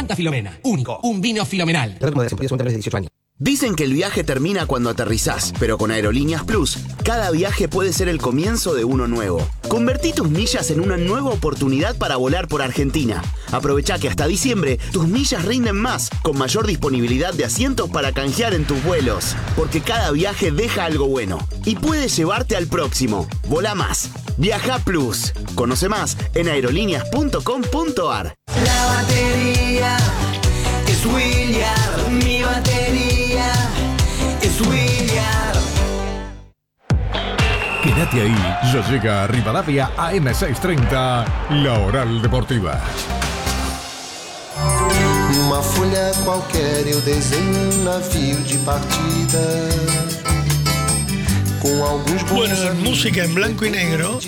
Santa Filomena. Único. Un vino filomenal. Dicen que el viaje termina cuando aterrizás, pero con Aerolíneas Plus, cada viaje puede ser el comienzo de uno nuevo. Convertí tus millas en una nueva oportunidad para volar por Argentina. Aprovecha que hasta diciembre tus millas rinden más, con mayor disponibilidad de asientos para canjear en tus vuelos. Porque cada viaje deja algo bueno y puede llevarte al próximo. Volá más. Viaja Plus. Conoce más en aerolíneas.com.ar. La batería es Williard, mi batería es Williard. Quédate ahí, ya llega a Rivadavia AM630, La Oral Deportiva. Uma folha qualquer eu desenho um navio de partida. Bueno, música en blanco y negro.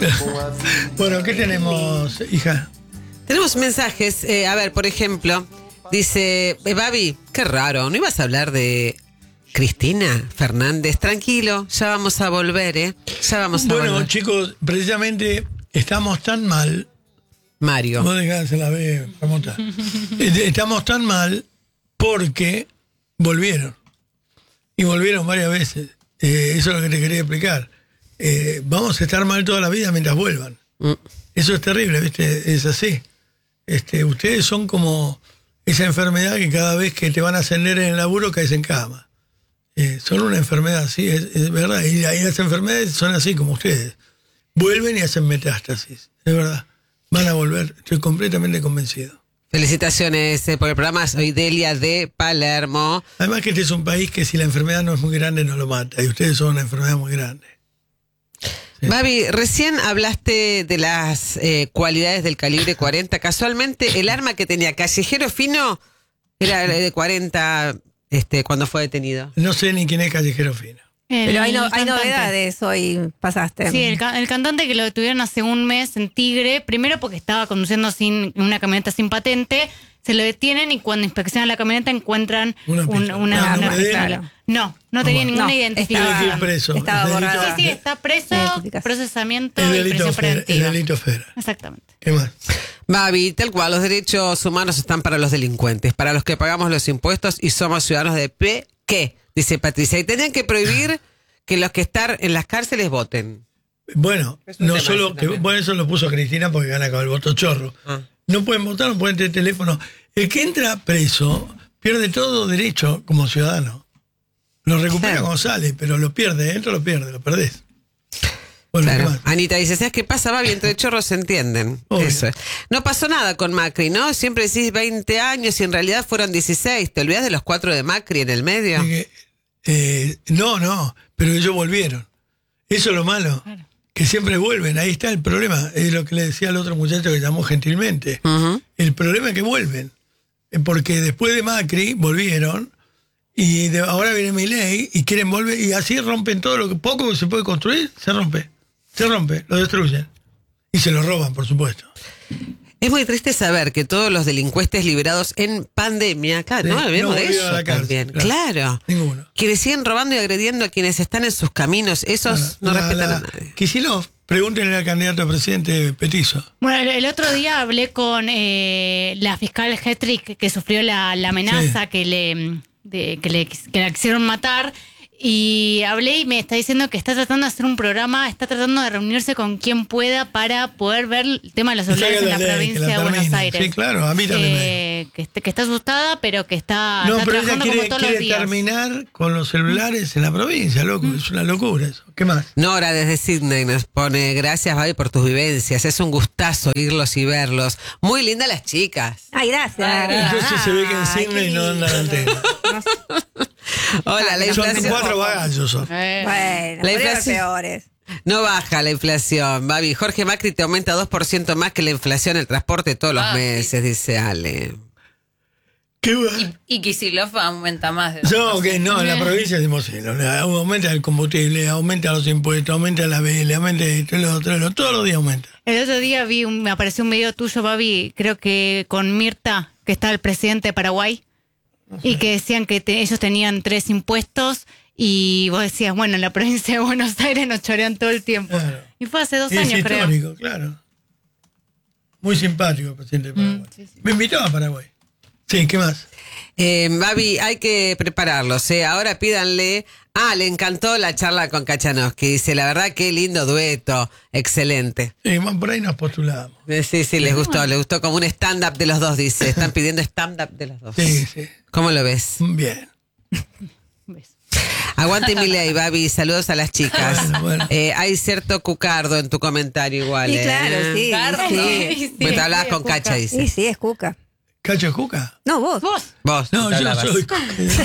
Bueno, ¿qué tenemos, hija? Tenemos mensajes. A ver, por ejemplo, dice Babi, qué raro, ¿no ibas a hablar de Cristina Fernández? Tranquilo, ya vamos a volver, ¿eh? Ya vamos a volver. Bueno, chicos, precisamente estamos tan mal. Mario. Vos dejás la B, remota. Estamos tan mal porque volvieron. Y volvieron varias veces. Eso es lo que te quería explicar. Vamos a estar mal toda la vida mientras vuelvan. Eso es terrible, ¿viste? Es así. Ustedes son como esa enfermedad que cada vez que te van a ascender en el laburo caes en cama. Son una enfermedad, sí, es verdad. Y las enfermedades son así como ustedes. Vuelven y hacen metástasis, es verdad. Van a volver, estoy completamente convencido. Felicitaciones por el programa. Soy Delia de Palermo. Además que este es un país que si la enfermedad no es muy grande no lo mata. Y ustedes son una enfermedad muy grande. Sí. Babi, recién hablaste de las cualidades del calibre 40. Casualmente, el arma que tenía Callejero Fino era de 40 cuando fue detenido. No sé ni quién es Callejero Fino. Pero hay novedades hoy, pasaste. Sí, el cantante que lo detuvieron hace un mes en Tigre, primero porque estaba conduciendo sin una camioneta sin patente, se lo detienen y cuando inspeccionan la camioneta encuentran una pistola. No tenía ninguna identificación. Estaba preso. Estaba borrado. Sí, está preso, procesamiento y prisión preventiva. El delito federal. Exactamente. ¿Qué más? Babi, tal cual, los derechos humanos están para los delincuentes, para los que pagamos los impuestos y somos ciudadanos de pie, ¿qué? Dice Patricia, y tenían que prohibir que los que están en las cárceles voten. Bueno, no solo que, bueno, eso lo puso Cristina porque gana con el voto chorro. No pueden votar, no pueden tener teléfono. El que entra preso pierde todo derecho como ciudadano. Lo recupera cuando sale, pero lo pierde, dentro lo pierde, lo perdés. Bueno, claro. Anita dice, ¿sabes qué pasa, Babi? Entre chorros se entienden. Obvio. Eso es. No pasó nada con Macri, ¿no? Siempre decís 20 años y en realidad fueron 16. ¿Te olvidás de los 4 de Macri en el medio? No, pero ellos volvieron. Eso es lo malo. Claro. Que siempre vuelven. Ahí está el problema. Es lo que le decía al otro muchacho que llamó gentilmente. El problema es que vuelven. Porque después de Macri volvieron y ahora viene Milei y quieren volver y así rompen todo lo que poco que se puede construir, se rompe, lo destruyen y se lo roban, por supuesto. Es muy triste saber que todos los delincuentes liberados en pandemia, acá no hablemos de eso también. Claro. Ninguno. Quienes siguen robando y agrediendo a quienes están en sus caminos, esos no respetan a nadie. Kicillof, pregúntenle al candidato a presidente petizo. Bueno, el otro día hablé con la fiscal Hetrick que sufrió la amenaza que la quisieron matar. Y hablé y me está diciendo que está tratando de hacer un programa, está tratando de reunirse con quien pueda para poder ver el tema de los celulares en la provincia de Buenos Aires. Sí, claro, a mí también. Que está asustada, pero que está pero trabajando ella como todos los días. terminar con los celulares en la provincia, loco. Es una locura eso. ¿Qué más? Nora desde Sydney nos pone, gracias, Babi, por tus vivencias. Es un gustazo irlos y verlos. Muy lindas las chicas. Ay, gracias. Entonces se ve que en Sydney no andan antena. Hola, la inflación. Son 4 bagallos. Bueno, la inflación peores. No baja la inflación, Babi. Jorge Macri te aumenta 2% más que la inflación el transporte todos los meses, dice Ale. ¿Qué y Kicillof aumenta más. No, en la provincia es imposible. Aumenta el combustible, aumenta los impuestos, aumenta la BL, aumenta esto, lo otro, todos los días aumenta. El otro día me apareció un video tuyo, Babi, creo que con Mirta, que está el presidente de Paraguay. Y que decían que ellos tenían 3 impuestos y vos decías, bueno, en la provincia de Buenos Aires nos chorean todo el tiempo. Claro. Y fue hace 2 años, creo. Histórico, claro. Muy simpático el presidente de Paraguay. Sí. Me invitó a Paraguay. Sí, ¿qué más? Babi, hay que prepararlos, ¿eh? Ahora pídanle. Le encantó la charla con Kachanowski. Dice, la verdad, qué lindo dueto. Excelente. Por ahí nos postulamos. Sí, les gustó como un stand-up de los dos, dice. Están pidiendo stand-up de los dos. Sí. ¿Cómo lo ves? Bien. Aguante Milei, Babi, saludos a las chicas. Bueno. Hay cierto cucardo en tu comentario igual. Sí, claro, sí. Cardo. Sí, Porque te hablabas con Cacha, dice. sí, es Cuca. ¿Cacho es Cuca? No, vos. Vos. No, te yo hablabas. soy Cuca.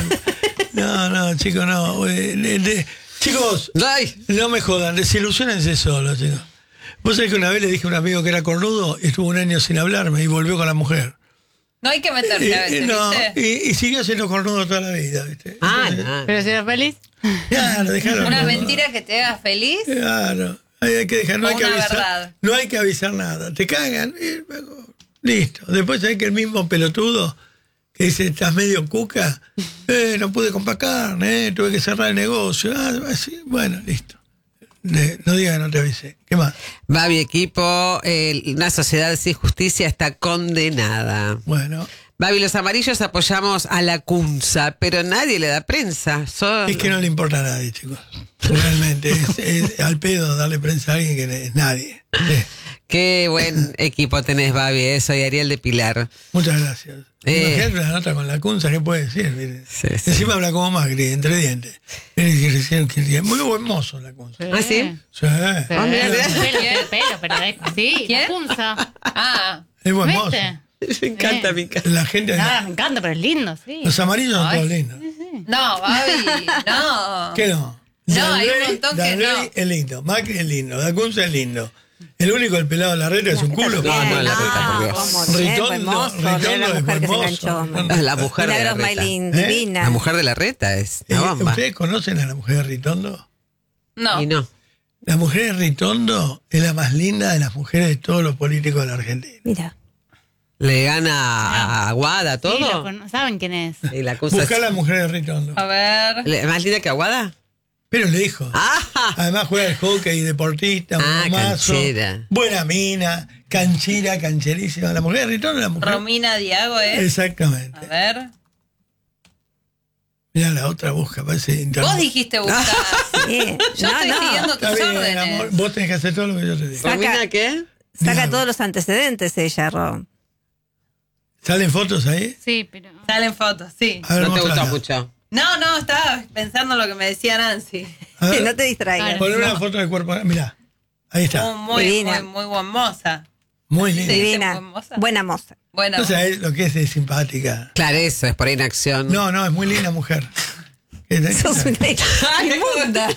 No, chicos, no. Chicos, ¡Ay! no me jodan, desilusionense solos, chicos. Vos sabés que una vez le dije a un amigo que era cornudo y estuvo un año sin hablarme y volvió con la mujer. No hay que meterse a veces, No, ¿viste? y siguió siendo cornudo toda la vida, ¿viste? No. ¿Pero si eres feliz? Claro, dejaron. Una mentira que te haga feliz. Claro, hay que dejar, no O hay que una avisar. verdad. No hay que avisar nada. Te cagan y luego, listo. Después hay que el mismo pelotudo que dice, estás medio cuca, no pude comprar carne, tuve que cerrar el negocio. Así, bueno, listo. No digas que no te avisé. ¿Qué más? Babi, equipo, una sociedad sin justicia está condenada. Bueno, Babi, los amarillos apoyamos a la Cunza, pero nadie le da prensa. es que no le importa a nadie, chicos. Realmente, es al pedo darle prensa a alguien que es nadie. Sí. Qué buen equipo tenés, Babi, soy Ariel de Pilar. Muchas gracias. Imagínate una nota con la Cunza, ¿qué puede decir? Mire. Sí. Encima habla como Macri, entre dientes. Muy buen mozo la Cunza. ¿Ah, sí? Sí. El pelo, pero sí, ¿Quién? la punza. Es buen mozo. ¿Viste? Me encanta, me encanta. La gente. Nada, me encanta, pero es lindo, sí. Los amarillos son Ay. todos lindos. No, Babi, no. ¿Qué no? No, hay un montón que Danley no. es lindo, Macri es lindo, La Cunza es lindo. El único, el pelado de la reta es un culo. No, la Reta, por Dios. Buen mozo, Ritondo la es mujer que se buen enganchó. mozo. La mujer de la Milagros Reta. Maylin, ¿Eh? divina. La mujer de la Reta es una bomba. ¿Ustedes conocen a la mujer de Ritondo? No. Y no. La mujer de Ritondo es la más linda de las mujeres de todos los políticos de la Argentina. Mira. Le gana a Aguada Sí, todo. ¿saben quién es? Y la Cunza Buscar a la es mujer de Ritondo. A ver. ¿más linda que Aguada? Pero le dijo. ¡Ah! Además juega el hockey, deportista, un mazo, canchera. buena mina, cancherísima. La mujer de Ritondo es la mujer. Romina Diago, ¿eh? Exactamente. A ver. Mira la otra busca, parece internet. Vos dijiste buscar. Sí. Yo estoy siguiendo Está tus bien, órdenes. amor, vos tenés que hacer todo lo que yo te digo. ¿Romina qué? Saca Digamos. todos los antecedentes ella, Ro. ¿Salen fotos ahí? Sí, pero... Salen fotos, sí. A ver, No te gustó mostrala. mucho. No, estaba pensando lo que me decía Nancy. A ver, No te distraigas. poner una foto del cuerpo. Mirá, ahí está. Muy, Divina. muy buen moza. Muy linda. Sí. Divina. ¿Buen moza? Buena moza. Bueno, No sabés lo que es simpática. Claro, eso es por inacción. No, es muy linda mujer. Sos una inmunda.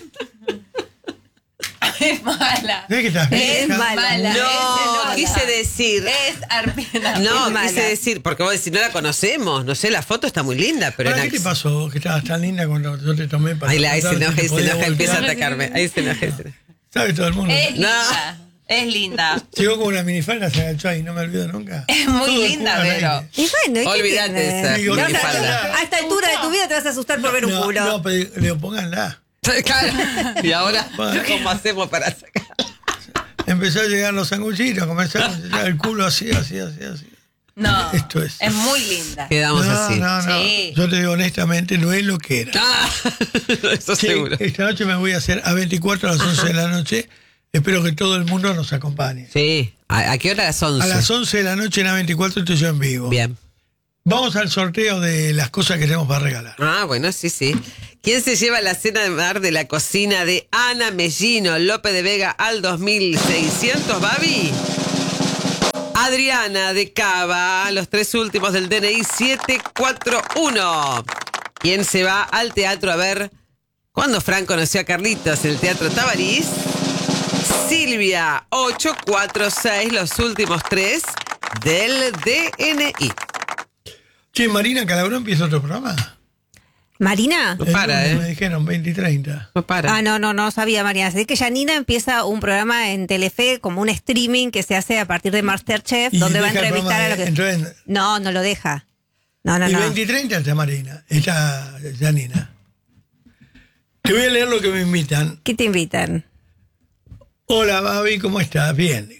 es mala. ¿Ves que estás Es vieja? mala. Es No, mala. quise decir. Es arpina. No, es mala. quise decir, porque vos decís, no la conocemos. No sé, la foto está muy linda, pero Ahora, en ¿qué te acción. pasó? Que estabas tan linda cuando yo te tomé para... Ahí se contarte enoja, que ahí se podía enoja, empieza a voltear? atacarme. Ahí se enoja. ¿Sabe todo el mundo? Es linda. Es linda. Llegó con una minifalda, se agachó ahí, no me olvido nunca. Es muy Todo el linda, culo al Vero. aire. Y bueno, ¿y qué Olvídate de tiene? esa Digo, No, minifalda. a esta altura de tu vida te vas a asustar por ver un culo. No, pero le digo, pónganla. Claro. Y ahora, ¿cómo hacemos para sacar? Empezó a llegar los sanguchitos, comenzaron a llegar el culo así. No. Esto es. Es muy linda. Quedamos así. No. Sí. Yo te digo honestamente, no es lo que era. Ah, eso Sí, seguro. esta noche me voy a hacer a 24 a las 11 de la noche. Espero que todo el mundo nos acompañe. Sí. ¿A qué hora? A las 11. A las 11 de la noche en A24 estoy yo en vivo. Bien. Vamos al sorteo de las cosas que tenemos para regalar. Ah, bueno, sí. ¿Quién se lleva la cena de mar de la cocina de Ana Mellino, López de Vega al 2600, Babi? Adriana de Cava, los tres últimos del DNI 741. ¿Quién se va al teatro a ver cuando Fran conoció a Carlitos en el Teatro Tabarís? Silvia 846, los últimos tres del DNI. Che, Marina Calabró empieza otro programa. ¿Marina? No para, Me dijeron 20 y 30. No para. Ah, no sabía, María. Así que Janina empieza un programa en Telefe, como un streaming que se hace a partir de Masterchef, Y donde va a deja el entrevistar a lo programa que... entonces, No lo deja. No. y 20 y 30 está Marina. Está Janina. Te voy a leer lo que me invitan. ¿Qué te invitan? Hola, Babi, ¿cómo estás? Bien, digo.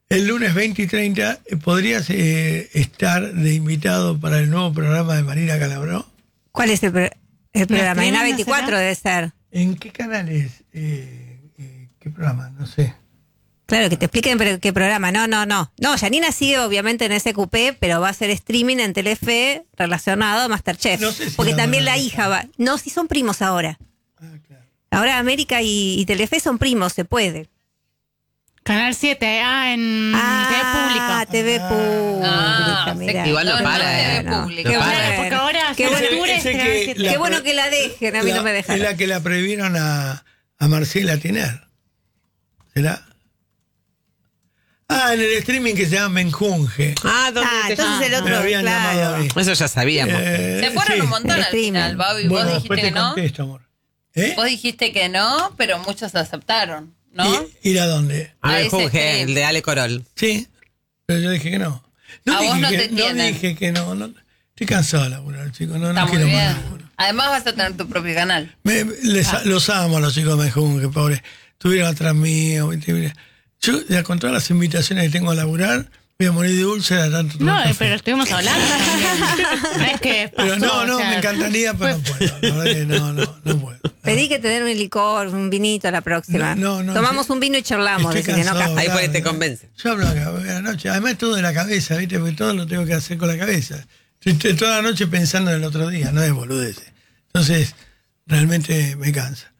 El lunes 20 y 30, ¿podrías estar de invitado para el nuevo programa de Marina Calabró? ¿Cuál es el programa? En ¿no A24 será? debe ser. ¿En qué canal es? ¿Qué programa? No sé. Claro, que te expliquen pero qué programa. No. No, Janina sigue obviamente en SQP, pero va a hacer streaming en Telefe relacionado a Masterchef. No sé si porque la también van a la hija va. No, si son primos ahora. Claro. Ahora América y Telefe son primos, se puede. Canal 7, en TV Pública. TV Pública, mirá. Igual no No, para, TV Bueno, Pública. qué Claro, bueno. porque ahora Qué se bueno. descubre Ese Canal que 7. la- Qué bueno que la dejen, a mí no me Es dejan. la que la prohibieron a Marcela Tiner. ¿Será? En el streaming que se llama Menjunje. Entonces el Me otro, habían llamado a claro. mí. Eso ya sabíamos. Se fueron Sí. un montón El al final, streaming. Babi. Bueno, Vos después dijiste te que no. contesto, amor. Vos dijiste que no, pero muchos aceptaron, ¿no? ¿Ir a dónde? A a ver, ese Jorge, stream. el de Ale Corol. Sí, pero yo dije que no. A vos no dije te que, no tienen. dije que no. Estoy cansado de laburar, chicos. No Está muy quiero más bien. laburo. Además vas a tener tu propio canal. Los amo a los chicos de Menjunje, pobres. Estuvieron atrás mío. ¿viste? Yo, ya con todas las invitaciones que tengo a laburar, voy a morir de úlcera tanto No, tomar café. pero estuvimos hablando también. No es que Pero pasó, no, o sea, me encantaría, pero no puedo. La verdad que no puedo. Pedí que te den un licor, un vinito la próxima. No, Tomamos sí. un vino y charlamos. Estoy Decirle, no cansado, café. Ahí por ahí te ¿verdad? convence. Yo hablo acá a la noche. Además todo de la cabeza, ¿viste? Porque todo lo tengo que hacer con la cabeza. Estoy toda la noche pensando en el otro día, no es boludeces. Entonces, realmente me cansa.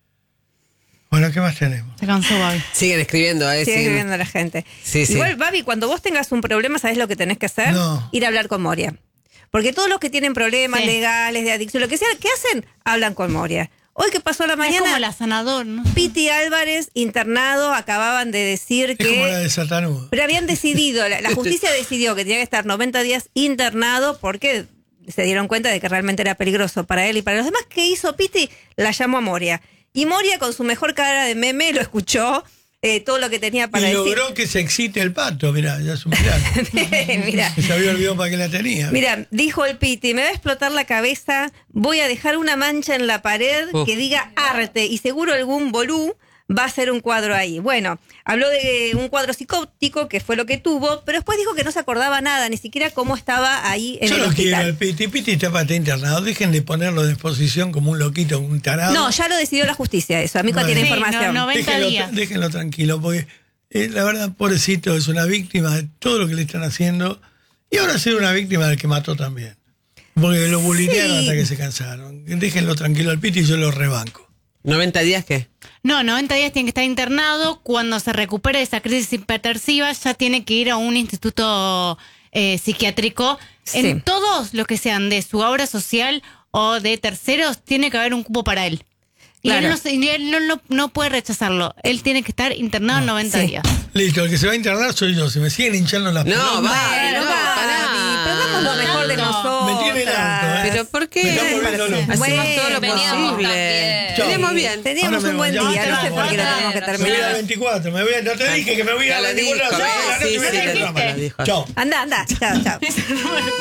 Bueno, ¿qué más tenemos? Se cansó, Babi. Siguen escribiendo, Sigue siguen- escribiendo la gente. Sí, sí. Igual, Babi, cuando vos tengas un problema, ¿sabés lo que tenés que hacer? No. Ir a hablar con Moria. Porque todos los que tienen problemas Sí. legales, de adicción, lo que sea, ¿qué hacen? Hablan con Moria. Hoy que pasó a la Es como mañana, la sanador, ¿no? Piti Álvarez, internado, acababan de decir Es como la que... de Satanudo. Pero habían decidido, la justicia decidió que tenía que estar 90 días internado porque se dieron cuenta de que realmente era peligroso para él y para los demás. ¿Qué hizo Piti? La llamó a Moria. Y Moria, con su mejor cara de meme, lo escuchó todo lo que tenía para Y decir. logró que se excite el pato, mirá, ya es un milagro. Mira, Se había olvidado para qué la tenía. mira, dijo el Piti, me va a explotar la cabeza, voy a dejar una mancha en la pared Uf. que diga arte y seguro algún bolú va a hacer un cuadro ahí. Bueno, habló de un cuadro psicótico, que fue lo que tuvo, pero después dijo que no se acordaba nada, ni siquiera cómo estaba ahí en Yo el lo quiero, hospital. el Piti. Piti está para estar internado. Dejen de ponerlo de exposición como un loquito, un tarado. No, ya lo decidió la justicia eso, Amico Bueno. tiene Sí, información. no, 90 déjenlo, días. déjenlo tranquilo, porque la verdad, pobrecito, es una víctima de todo lo que le están haciendo. Y ahora ser una víctima del que mató también. Porque lo bulinearon Sí. hasta que se cansaron. Déjenlo tranquilo al Piti y yo lo rebanco. ¿90 días qué? No, 90 días tiene que estar internado. Cuando se recupere de esa crisis hipertensiva, ya tiene que ir a un instituto psiquiátrico. Sí. En todos los que sean de su obra social o de terceros, tiene que haber un cupo para él. Y Claro. él no puede rechazarlo. Él tiene que estar internado 90 Sí. días. Listo, el que se va a internar soy yo. Si me siguen hinchando las No, pelotas, va, no, pará. pero damos lo mejor de No. nosotros. Me tiene harto, ¿Pero por Me qué? está volviendo loco. Hacemos Bueno, todo lo veníamos posible. también. Venimos bien. Teníamos Ahora me un buen voy, día, ya no sé no, por qué lo no, tenemos que no, me voy a terminar. 24. No te dije que me voy a Ya lo 24 dijo, horas. sí, sí, No te lo metas dijo, drama. lo dijo. Chao. Anda, chao, chao.